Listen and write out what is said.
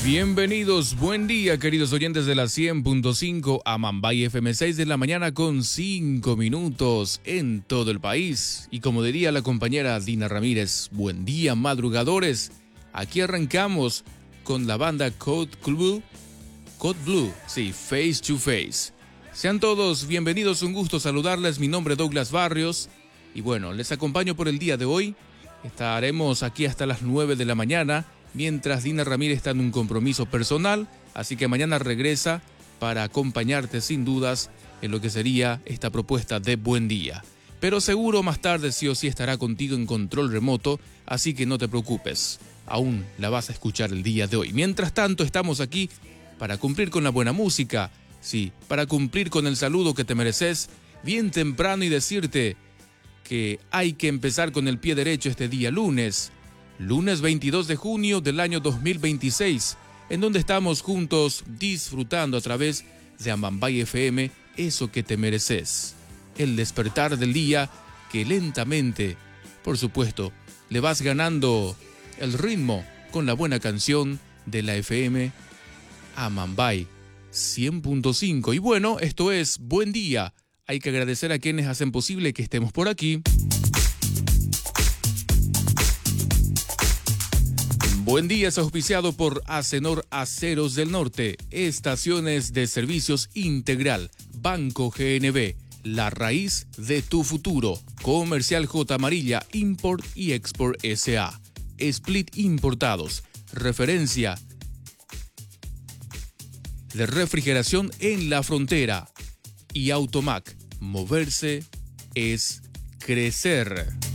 Bienvenidos, buen día queridos oyentes de la 100.5 a Mambay FM 6 de la mañana con 5 minutos en todo el país. Y como diría la compañera Dina Ramírez, buen día madrugadores. Aquí arrancamos con la banda Code Blue, sí, Face to Face. Sean todos bienvenidos, un gusto saludarles, mi nombre es Douglas Barrios. Y bueno, les acompaño por el día de hoy. Estaremos aquí hasta las 9 de la mañana. Mientras Dina Ramírez está en un compromiso personal, así que mañana regresa para acompañarte sin dudas en lo que sería esta propuesta de Buen Día. Pero seguro más tarde sí o sí estará contigo en control remoto, así que no te preocupes, aún la vas a escuchar el día de hoy. Mientras tanto estamos aquí para cumplir con la buena música, sí, para cumplir con el saludo que te mereces bien temprano y decirte que hay que empezar con el pie derecho este día lunes 22 de junio del año 2026, en donde estamos juntos disfrutando a través de Amambay FM eso que te mereces. El despertar del día que lentamente, por supuesto, le vas ganando el ritmo con la buena canción de la FM Amambay 100.5. Y bueno, esto es Buen Día. Hay que agradecer a quienes hacen posible que estemos por aquí. Buen Día es auspiciado por Acenor Aceros del Norte, Estaciones de Servicios Integral, Banco GNB, la raíz de tu futuro, Comercial J Amarilla, Import y Export S.A., Split Importados, referencia de refrigeración en la frontera, y Automac, moverse es crecer.